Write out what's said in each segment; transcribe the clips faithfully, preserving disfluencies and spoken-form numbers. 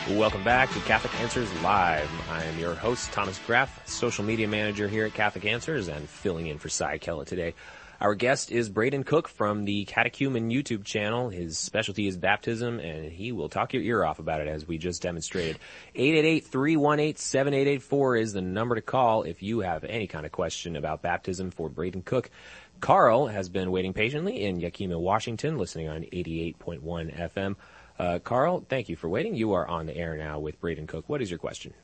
Welcome back to Catholic Answers Live. I am your host, Thomas Graff, social media manager here at Catholic Answers and filling in for Cy Kella today. Our guest is Braden Cook from the Catechumen YouTube channel. His specialty is baptism, and he will talk your ear off about it as we just demonstrated. eight eight eight, three one eight, seven eight eight four is the number to call if you have any kind of question about baptism for Braden Cook. Carl has been waiting patiently in Yakima, Washington, listening on eighty-eight point one F M. Uh, Carl, thank you for waiting. You are on the air now with Braden Cook. What is your question?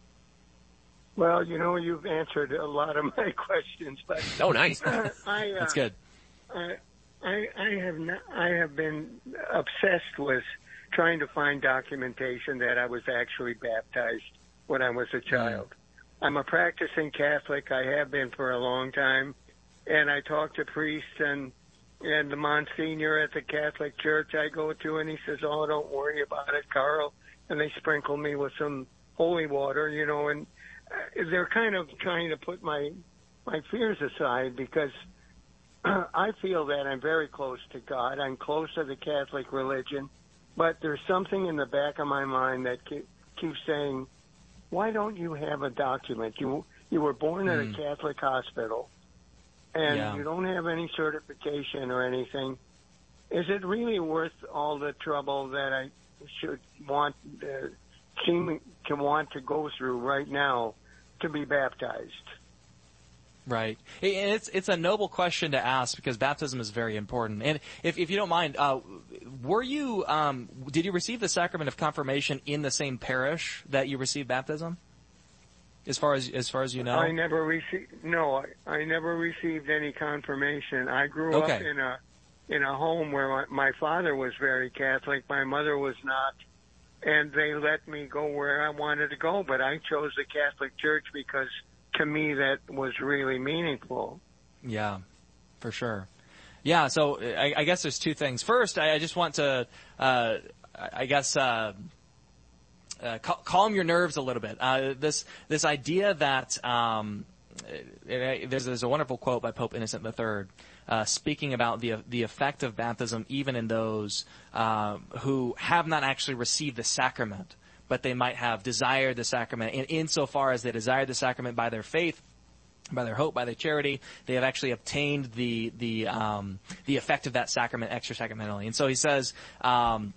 Well, you know, you've answered a lot of my questions, but oh, nice. uh, I, uh, That's good. I, I, I have not, I have been obsessed with trying to find documentation that I was actually baptized when I was a child. Mm. I'm a practicing Catholic. I have been for a long time, and I talk to priests and and the Monsignor at the Catholic Church I go to, and he says, "Oh, don't worry about it, Carl." And they sprinkle me with some holy water, you know, and they're kind of trying to put my my fears aside because I feel that I'm very close to God. I'm close to the Catholic religion, but there's something in the back of my mind that keeps saying, "Why don't you have a document? You you were born mm. at a Catholic hospital, and yeah. you don't have any certification or anything. Is it really worth all the trouble that I should want uh, seem to want to go through right now to be baptized?" Right. And it's it's a noble question to ask because baptism is very important. And if if you don't mind, uh, were you um, did you receive the sacrament of confirmation in the same parish that you received baptism? As far as as far as you know, I never received. No, I, I never received any confirmation. I grew okay. up in a in a home where my, my father was very Catholic, my mother was not, and they let me go where I wanted to go. But I chose the Catholic Church because, to me, that was really meaningful. Yeah, for sure. Yeah. So I, I guess there's two things. First, I, I just want to, uh, I guess. Uh, Uh, cal- calm your nerves a little bit. Uh, this this idea that um, there's there's a wonderful quote by Pope Innocent the Third uh, speaking about the the effect of baptism even in those uh, who have not actually received the sacrament, but they might have desired the sacrament. And insofar as they desired the sacrament by their faith, by their hope, by their charity, they have actually obtained the the um, the effect of that sacrament extra sacramentally. And so he says. Um,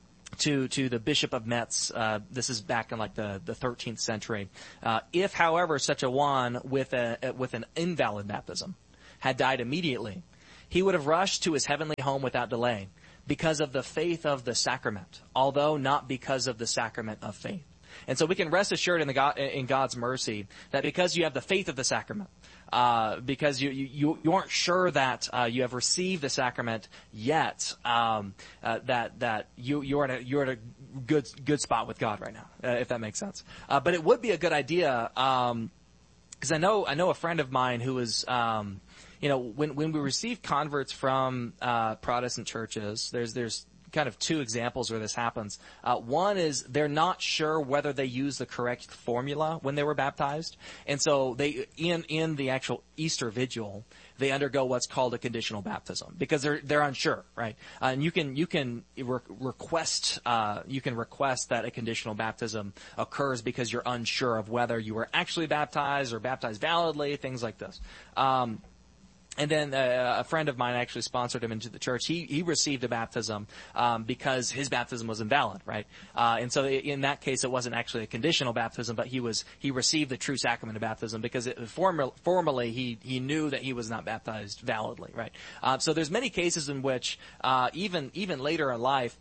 To, to the Bishop of Metz, uh, this is back in like the, the thirteenth century. Uh, if, however, such a one with a, with an invalid baptism had died immediately, he would have rushed to his heavenly home without delay because of the faith of the sacrament, although not because of the sacrament of faith. And so we can rest assured in the God, in God's mercy that because you have the faith of the sacrament, uh, because you, you, you aren't sure that, uh, you have received the sacrament yet, um, uh, that, that you, you're at a, you're at a good, good spot with God right now, uh, if that makes sense. Uh, but it would be a good idea, um, cause I know, I know a friend of mine who was, um, you know, when, when we receive converts from, uh, Protestant churches, there's, there's, kind of two examples where this happens. Uh, one is they're not sure whether they use the correct formula when they were baptized. And so they, in, in the actual Easter vigil, they undergo what's called a conditional baptism because they're, they're unsure, right? Uh, and you can, you can re- request, uh, you can request that a conditional baptism occurs because you're unsure of whether you were actually baptized or baptized validly, things like this. Um, And then uh, a friend of mine actually sponsored him into the church. He he received a baptism um, because his baptism was invalid, right? Uh, and so in that case, it wasn't actually a conditional baptism, but he was he received the true sacrament of baptism because it, formal, formally he he knew that he was not baptized validly, right? Uh, so there's many cases in which uh, even even later in life,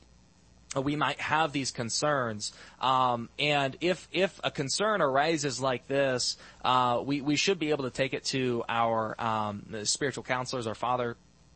we might have these concerns, um, and if if a concern arises like this, uh, we we should be able to take it to our um, spiritual counselors, our father,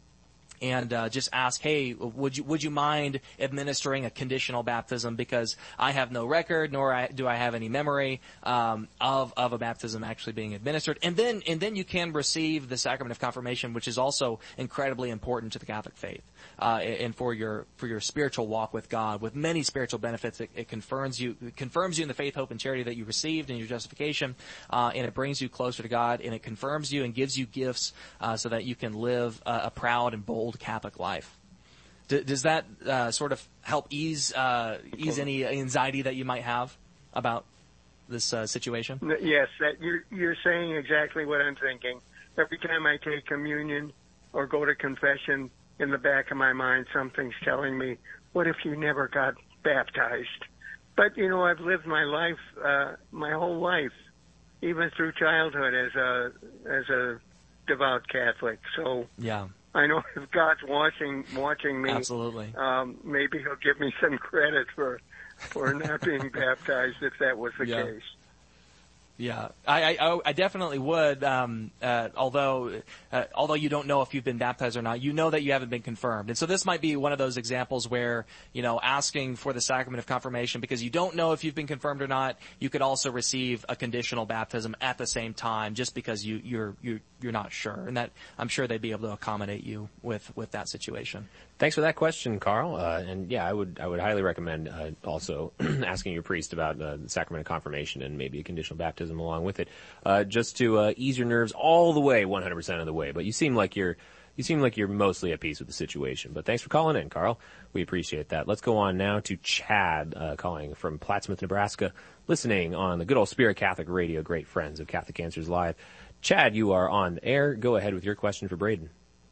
and uh, just ask, hey, would you would you mind administering a conditional baptism because I have no record, nor I, do I have any memory um, of of a baptism actually being administered, and then and then you can receive the sacrament of confirmation, which is also incredibly important to the Catholic faith uh, and for your for your spiritual walk with God, with many spiritual benefits. It, it confirms you it confirms you in the faith, hope, and charity that you received in your justification, uh, and it brings you closer to God, and it confirms you and gives you gifts uh, so that you can live uh, a proud and bold Catholic life. D- does that uh, sort of help ease uh, ease any anxiety that you might have about this uh, situation? Yes, that you're you're saying exactly what I'm thinking. Every time I take communion or go to confession, in the back of my mind, something's telling me, "What if you never got baptized?" But you know, I've lived my life, uh, my whole life, even through childhood, as a as a devout Catholic. So yeah. I know if God's watching watching me, absolutely, um, maybe He'll give me some credit for for not being baptized if that was the yeah. case. Yeah, I, I, I definitely would. Um, uh, although, uh, although you don't know if you've been baptized or not, you know that you haven't been confirmed, and so this might be one of those examples where you know asking for the sacrament of confirmation because you don't know if you've been confirmed or not. You could also receive a conditional baptism at the same time, just because you you're you're you're not sure, and that I'm sure they'd be able to accommodate you with with that situation. Thanks for that question, Carl. Uh, and yeah, I would I would highly recommend uh, also asking your priest about uh, the sacrament of confirmation and maybe a conditional baptism along with it, uh, just to uh, ease your nerves all the way, one hundred percent of the way. But you seem like you're you seem like you're mostly at peace with the situation. But thanks for calling in, Carl. We appreciate that. Let's go on now to Chad, uh, calling from Plattsmouth, Nebraska, listening on the good old Spirit Catholic Radio. Great friends of Catholic Answers Live. Chad, you are on air. Go ahead with your question for Braden.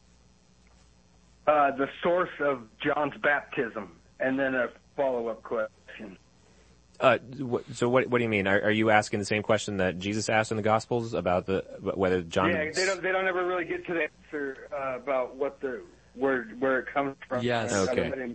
Uh, the source of John's baptism, and then a follow-up question. Uh, so what, what do you mean? Are, are you asking the same question that Jesus asked in the Gospels about the whether John? Yeah, they don't. They don't ever really get to the answer uh, about what the where where it comes from. Yes. Okay.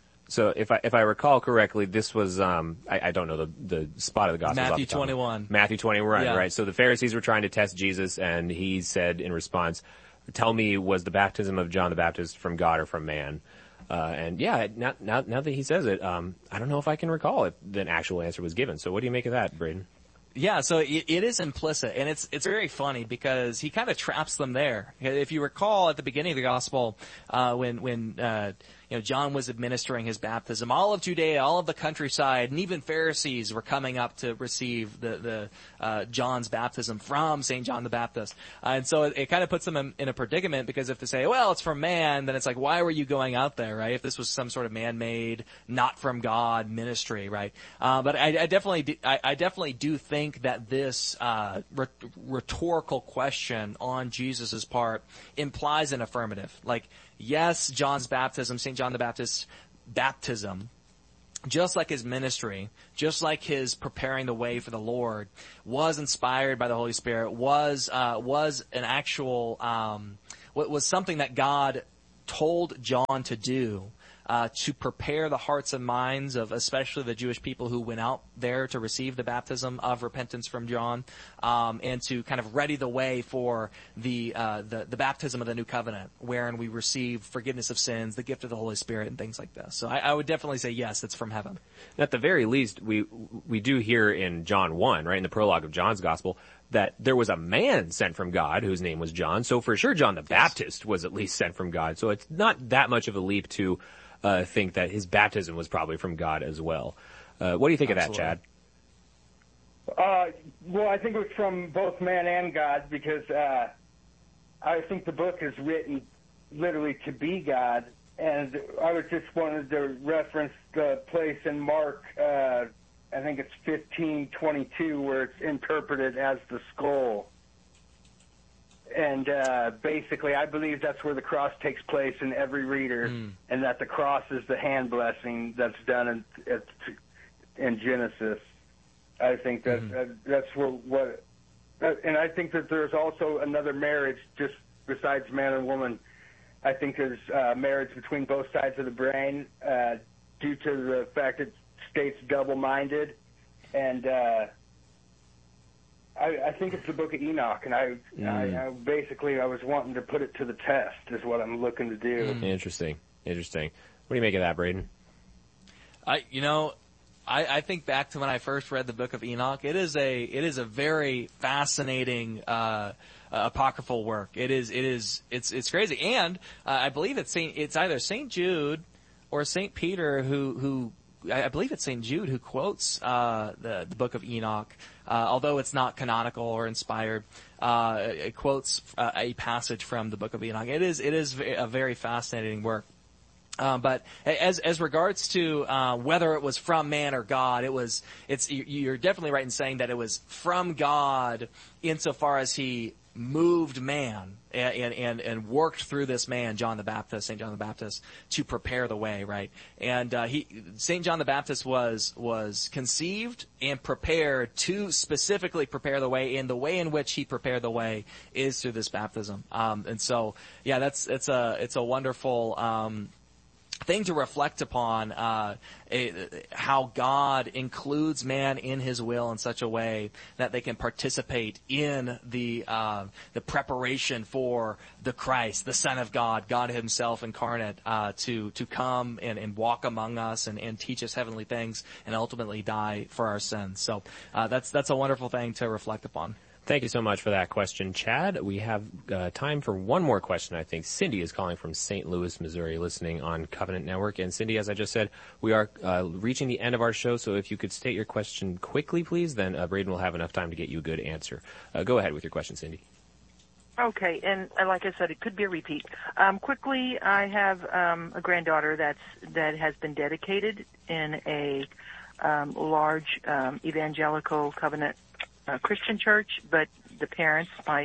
So if I if I recall correctly, this was um I, I don't know the the spot of the Gospels. Matthew twenty-one. Matthew twenty-one, yeah. Right? So the Pharisees were trying to test Jesus, and he said in response, "Tell me, was the baptism of John the Baptist from God or from man?" Uh, and yeah, now, now, now that he says it, um, I don't know if I can recall if an actual answer was given. So what do you make of that, Braden? Yeah, so it, it is implicit, and it's it's very funny because he kind of traps them there. If you recall at the beginning of the gospel, uh, when when uh, you know John was administering his baptism, all of Judea, all of the countryside, and even Pharisees were coming up to receive the the uh, John's baptism from Saint John the Baptist, uh, and so it, it kind of puts them in, in a predicament because if they say, well, it's from man, then it's like, why were you going out there, right? If this was some sort of man-made, not from God ministry, right? Uh, but I, I definitely do, I, I definitely do think. think that this uh, rhetorical question on Jesus' part implies an affirmative. Like, yes, John's baptism, Saint John the Baptist's baptism, just like his ministry, just like his preparing the way for the Lord, was inspired by the Holy Spirit, was uh, was an actual, um, was something that God told John to do. Uh, to prepare the hearts and minds of especially the Jewish people who went out there to receive the baptism of repentance from John, um, and to kind of ready the way for the, uh, the the baptism of the New Covenant, wherein we receive forgiveness of sins, the gift of the Holy Spirit, and things like this. So I, I would definitely say yes, it's from heaven. At the very least, we we do hear in John one, right, in the prologue of John's Gospel, that there was a man sent from God whose name was John. So for sure, John the Baptist was at least sent from God. So it's not that much of a leap to Uh, think that his baptism was probably from God as well. Uh, what do you think Absolutely. of that, Chad? Uh, well, I think it was from both man and God because uh, I think the book is written literally to be God. And I was just wanted to reference the place in Mark, uh, I think it's fifteen twenty-two, where it's interpreted as the skull. And uh, basically, I believe that's where the cross takes place in every reader, mm. and that the cross is the hand blessing that's done in, in Genesis. I think that mm. uh, that's where what, uh, and I think that there's also another marriage just besides man and woman. I think there's uh, marriage between both sides of the brain uh, due to the fact it states double-minded, and uh, I, I think it's the Book of Enoch, and I, mm. I, I basically I was wanting to put it to the test is what I'm looking to do. Mm. Interesting, interesting. What do you make of that, Braden? I, you know, I, I think back to when I first read the Book of Enoch. It is a, it is a very fascinating uh, uh, apocryphal work. It is, it is, it's, it's crazy, and uh, I believe it's Saint, it's either Saint Jude or Saint Peter who, who. I believe it's Saint Jude who quotes uh, the, the Book of Enoch, uh, although it's not canonical or inspired. Uh, it quotes uh, a passage from the Book of Enoch. It is it is a very fascinating work. Uh, but as as regards to uh, whether it was from man or God, it was it's you're definitely right in saying that it was from God insofar as he moved man and and and worked through this man, John the Baptist, Saint John the Baptist, to prepare the way, right? And uh, he Saint John the Baptist was was conceived and prepared to specifically prepare the way, and the way in which he prepared the way is through this baptism. Um, and so, yeah, that's it's a it's a wonderful Um, thing to reflect upon, uh, a, how God includes man in his will in such a way that they can participate in the uh, the preparation for the Christ, the Son of God, God himself incarnate, uh, to to come and, and walk among us and, and teach us heavenly things and ultimately die for our sins. So uh, that's that's a wonderful thing to reflect upon. Thank you so much for that question, Chad. We have uh, time for one more question, I think. Cindy is calling from Saint Louis, Missouri, listening on Covenant Network. And Cindy, as I just said, we are uh, reaching the end of our show, so if you could state your question quickly, please, then uh, Braden will have enough time to get you a good answer. Uh, go ahead with your question, Cindy. Okay, and uh, like I said, it could be a repeat. Um, quickly, I have um, a granddaughter that's that has been dedicated in a um, large um, evangelical covenant Uh, Christian church, but the parents, my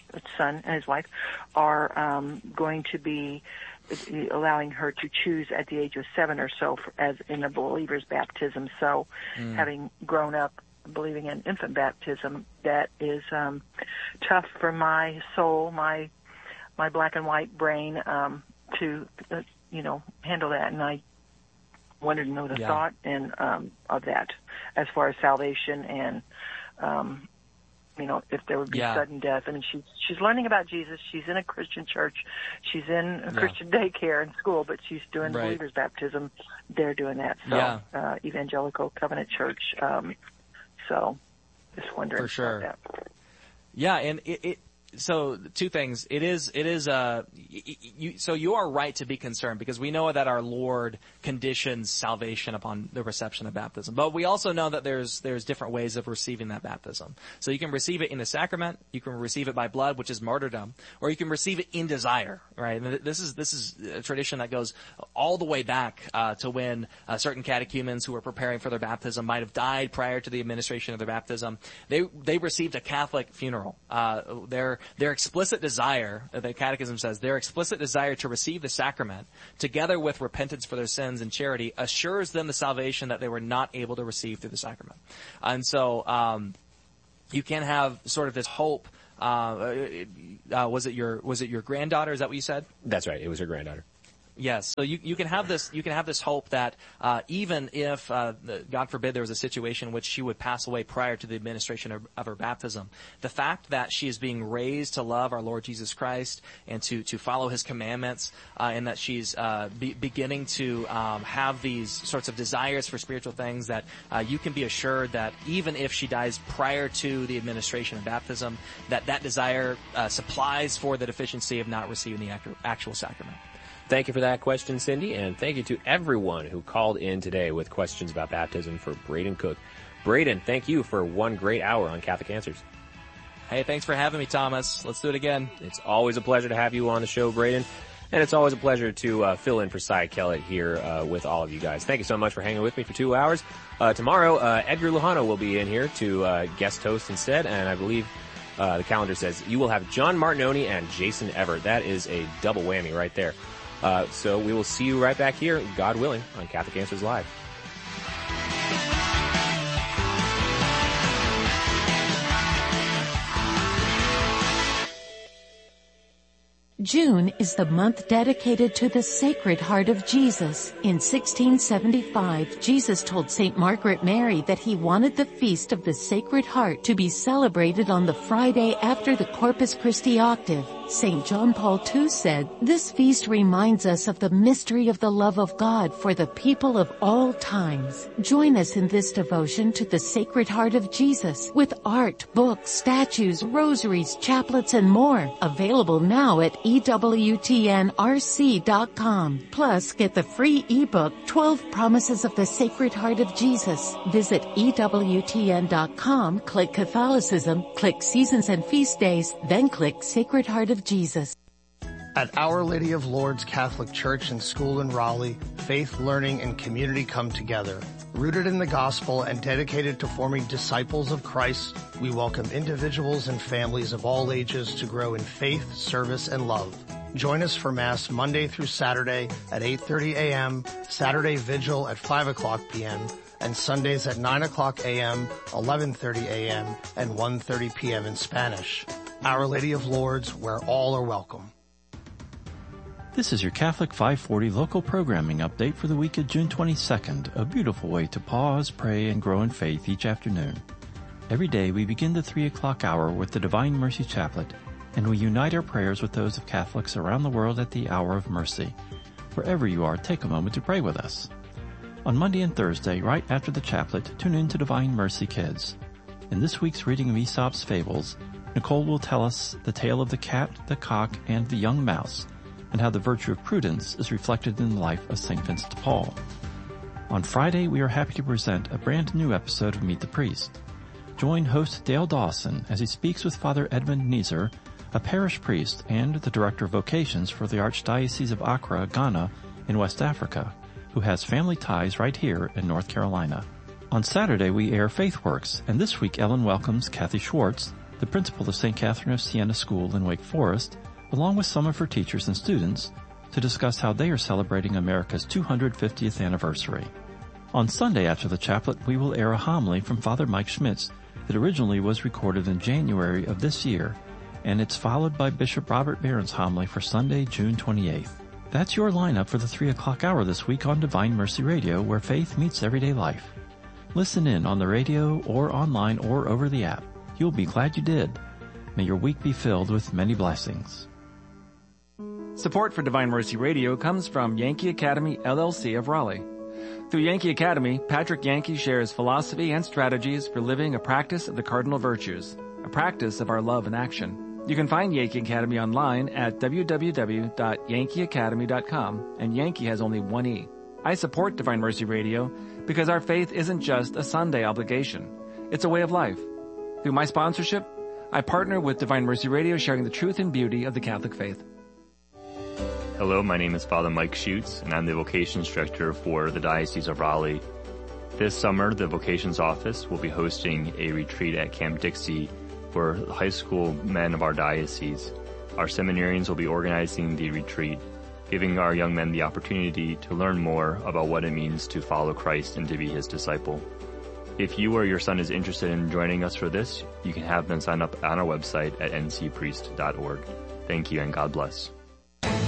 son and his wife, are um, going to be allowing her to choose at the age of seven or so for, as in a believer's baptism. So mm. having grown up believing in infant baptism, that is um, tough for my soul, my my black and white brain um, to, uh, you know, handle that. And I wanted to know the yeah. thought and um, of that as far as salvation and Um, you know, if there would be yeah. sudden death. And she's she's learning about Jesus. She's in a Christian church. She's in a yeah. Christian daycare in school, but she's doing right. believer's baptism. They're doing that. So, yeah. uh, Evangelical Covenant Church. Um, so, just wondering For sure. about that. Yeah, and it, it so two things. It is, it is, uh, you, so you are right to be concerned because we know that our Lord conditions salvation upon the reception of baptism. But we also know that there's, there's different ways of receiving that baptism. So you can receive it in the sacrament, you can receive it by blood, which is martyrdom, or you can receive it in desire, right? And this is, this is a tradition that goes all the way back, uh, to when, uh, certain catechumens who were preparing for their baptism might have died prior to the administration of their baptism. They, they received a Catholic funeral. Uh, their, Their explicit desire, the Catechism says, their explicit desire to receive the sacrament, together with repentance for their sins and charity, assures them the salvation that they were not able to receive through the sacrament. And so, um, you can have sort of this hope. Uh, uh, was it your was it your granddaughter? Is that what you said? That's right. It was her granddaughter. Yes. So you, you can have this, you can have this hope that, uh, even if, uh, the, God forbid there was a situation in which she would pass away prior to the administration of, of her baptism, the fact that she is being raised to love our Lord Jesus Christ and to, to follow His commandments, uh, and that she's, uh, be, beginning to, um, have these sorts of desires for spiritual things, that, uh, you can be assured that even if she dies prior to the administration of baptism, that that desire, uh, supplies for the deficiency of not receiving the actual, actual sacrament. Thank you for that question, Cindy, and thank you to everyone who called in today with questions about baptism for Braden Cook. Braden, thank you for one great hour on Catholic Answers. Hey, thanks for having me, Thomas. Let's do it again. It's always a pleasure to have you on the show, Braden, and it's always a pleasure to uh, fill in for Cy Kellett here uh, with all of you guys. Thank you so much for hanging with me for two hours. Uh, tomorrow, uh, Edgar Lujano will be in here to uh, guest host instead, and I believe uh, the calendar says you will have John Martinoni and Jason Everett. That is a double whammy right there. Uh, so we will see you right back here, God willing, on Catholic Answers Live. June is the month dedicated to the Sacred Heart of Jesus. In sixteen seventy-five, Jesus told Saint Margaret Mary that he wanted the Feast of the Sacred Heart to be celebrated on the Friday after the Corpus Christi octave. Saint John Paul the Second said, "This feast reminds us of the mystery of the love of God for the people of all times." Join us in this devotion to the Sacred Heart of Jesus with art, books, statues, rosaries, chaplets, and more. Available now at E W T N R C dot com. Plus, get the free ebook, twelve Promises of the Sacred Heart of Jesus. Visit E W T N dot com, click Catholicism, click Seasons and Feast Days, then click Sacred Heart of Jesus. At Our Lady of Lourdes Catholic Church and School in Raleigh, faith, learning, and community come together. Rooted in the gospel and dedicated to forming disciples of Christ, we welcome individuals and families of all ages to grow in faith, service, and love. Join us for Mass Monday through Saturday at eight thirty a.m., Saturday Vigil at five o'clock p.m., and Sundays at nine o'clock a.m., eleven thirty a.m., and one thirty p.m. in Spanish. Our Lady of Lourdes, where all are welcome. This is your Catholic five forty local programming update for the week of June twenty-second, a beautiful way to pause, pray, and grow in faith each afternoon. Every day we begin the three o'clock hour with the Divine Mercy Chaplet, and we unite our prayers with those of Catholics around the world at the Hour of Mercy. Wherever you are, take a moment to pray with us. On Monday and Thursday, right after the chaplet, tune in to Divine Mercy Kids. In this week's reading of Aesop's Fables, Nicole will tell us the tale of the cat, the cock, and the young mouse, and how the virtue of prudence is reflected in the life of Saint Vincent de Paul. On Friday, we are happy to present a brand new episode of Meet the Priest. Join host Dale Dawson as he speaks with Father Edmund Neeser, a parish priest and the Director of Vocations for the Archdiocese of Accra, Ghana, in West Africa, who has family ties right here in North Carolina. On Saturday, we air FaithWorks, and this week Ellen welcomes Kathy Schwartz, the principal of Saint Catherine of Siena School in Wake Forest, along with some of her teachers and students, to discuss how they are celebrating America's two hundred fiftieth anniversary. On Sunday after the chaplet, we will air a homily from Father Mike Schmitz that originally was recorded in January of this year, and it's followed by Bishop Robert Barron's homily for Sunday, June twenty-eighth. That's your lineup for the three o'clock hour this week on Divine Mercy Radio, where faith meets everyday life. Listen in on the radio or online or over the app. You'll be glad you did. May your week be filled with many blessings. Support for Divine Mercy Radio comes from Yankee Academy, L L C of Raleigh. Through Yankee Academy, Patrick Yankee shares philosophy and strategies for living a practice of the cardinal virtues, a practice of our love in action. You can find Yankee Academy online at w w w dot yankee academy dot com, and Yankee has only one E. I support Divine Mercy Radio because our faith isn't just a Sunday obligation. It's a way of life. Through my sponsorship, I partner with Divine Mercy Radio, sharing the truth and beauty of the Catholic faith. Hello, my name is Father Mike Schutz, and I'm the Vocations Director for the Diocese of Raleigh. This summer, the Vocations Office will be hosting a retreat at Camp Dixie for high school men of our diocese. Our seminarians will be organizing the retreat, giving our young men the opportunity to learn more about what it means to follow Christ and to be his disciple. If you or your son is interested in joining us for this, you can have them sign up on our website at n c priest dot org. Thank you and God bless.